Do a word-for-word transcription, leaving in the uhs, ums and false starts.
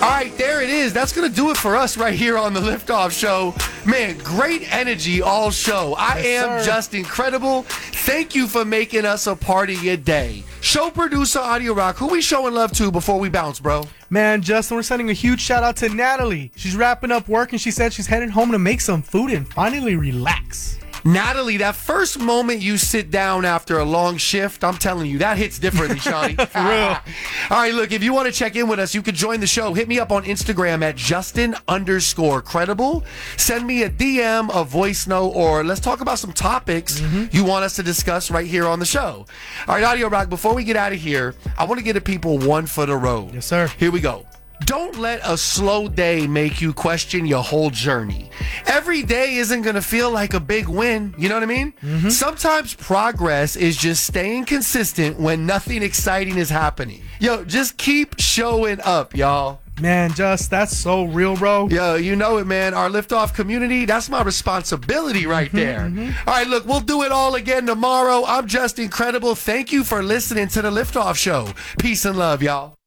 All right, there it is. That's going to do it for us right here on the Liftoff Show. Man, great energy all show. I Yes, am sir. just incredible. Thank you for making us a part of your day. Show producer Audio Rock, who we showing love to before we bounce, bro? Man, Justin, we're sending a huge shout out to Natalie. She's wrapping up work and she said she's heading home to make some food and finally relax. Natalie, that first moment you sit down after a long shift, I'm telling you, that hits differently, Shawnee. For real. All right, look, if you want to check in with us, you can join the show. Hit me up on Instagram at Justin underscore credible. Send me a D M, a voice note, or let's talk about some topics mm-hmm. you want us to discuss right here on the show. All right, Audio Rock, before we get out of here, I want to get the people one for the road. Yes, sir. Here we go. Don't let a slow day make you question your whole journey. Every day isn't going to feel like a big win. You know what I mean? Mm-hmm. Sometimes progress is just staying consistent when nothing exciting is happening. Yo, just keep showing up, y'all. Man, Just, that's so real, bro. Yo, you know it, man. Our Liftoff community, that's my responsibility right Mm-hmm, there. mm-hmm. All right, look, we'll do it all again tomorrow. I'm just incredible. Thank you for listening to the Liftoff Show. Peace and love, y'all.